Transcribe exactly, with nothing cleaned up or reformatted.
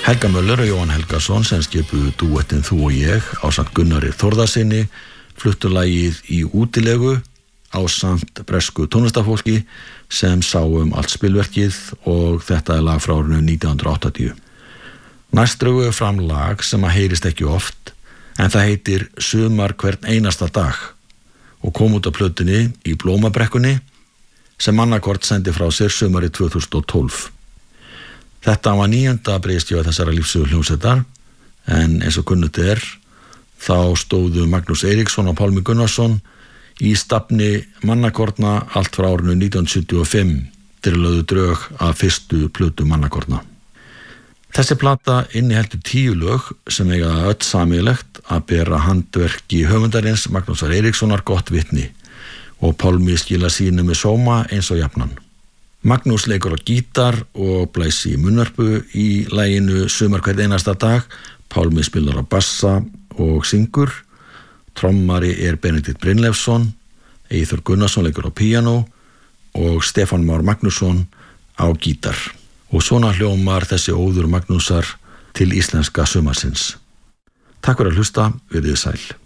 Helga Möller og Jóhann Helgason sem skipuðu dúettinn Þú og ég ásamt Gunnari Þórðarsyni fluttu lagið Í útilegu ásamt bresku tónlistarfólki sem sá um allt spilverkið og þetta er lag frá árinu nítján hundruð áttatíu. Næst drögu fram lag sem að heyrist ekki oft en það heitir Sumar hvern einasta dag og kom út á plötunni Í blómabrekkunni sem Mannakort sendi frá sér sumarið tvö þúsund og tólf. Þetta var níunda breiðskífa þessara lífsögu hljómsveitar en eins og kunnugt er þá stóðu Magnús Eiríksson og Pálmi Gunnarsson í stafni Mannakortna allt frá árinu nítján hundruð sjötíu og fimm til lögðu drög af fyrstu plötu Mannakortna. Þessi plata inniheldur tíu lög sem eiga öll sameiginlegt að bera handverki höfundarins Magnúsar Eiríkssonar gott vitni og Pálmi skila sínu með sóma eins og jafnan. Magnús leikur á gítar og blæs í munnvörpu í laginu Sumar hvern einasta dag, Pálmi spilar á bassa og syngur, trommari er Benedikt Brynleifsson, Eyþór Gunnarsson leikur á píanó og Stefán Már Magnússon á gítar. Og svona hljómar þessi óður Magnúsar til íslenska sumarsins. Takk fyrir að hlusta, verið sæl.